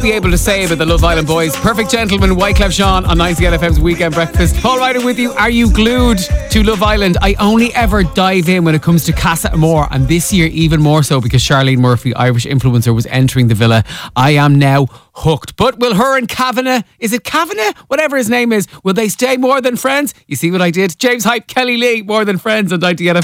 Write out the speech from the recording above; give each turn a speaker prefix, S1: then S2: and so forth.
S1: be able to say about the Love Island boys. Perfect Gentleman, Wyclef Jean on 90LFM's Weekend Breakfast. Paul Ryder with you. Are you glued to Love Island? I only ever dive in when it comes to Casa Amor, and this year even more so because Charlene Murphy, Irish influencer, was entering the villa. I am now hooked. But will her and Kavanagh, is it Kavanagh? Whatever his name is, will they stay more than friends? You see what I did? James Hype, Kelly Lee, more than friends on 90LFM.